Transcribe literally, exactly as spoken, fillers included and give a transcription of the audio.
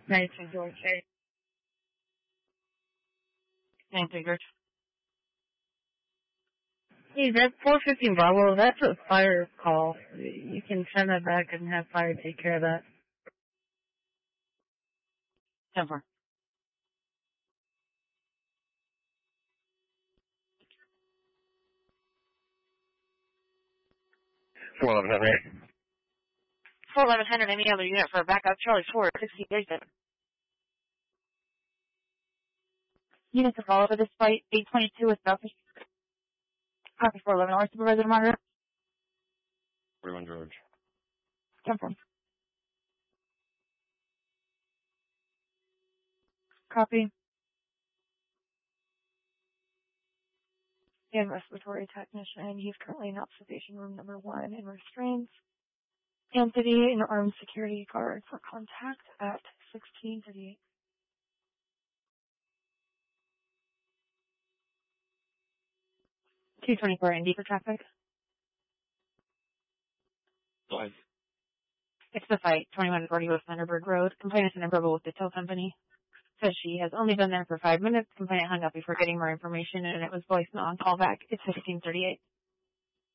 Nice and George. Thank you, George. Hey, that four fifteen Bravo, that's a fire call. You can send that back and have fire take care of that. ten four. four eleven Henry. four eleven Henry, any other unit for a backup? Charlie four, sixty Jason. Units to follow for this flight, eight twenty-two with Belfish. Copy four eleven, or Supervisor to monitor. forty-one George. ten four. Copy. And respiratory technician, he's currently in observation room number one in restraints. Entity and armed security guard for contact at sixteen thirty-eight. two twenty-four Indy for traffic. Five. It's the fight, twenty-one forty West Thunderbird Road. Complainant is verbal with the tow company. Says she has only been there for five minutes. Complainant hung up before getting more information, and it was voicemail on callback. It's fifteen thirty-eight.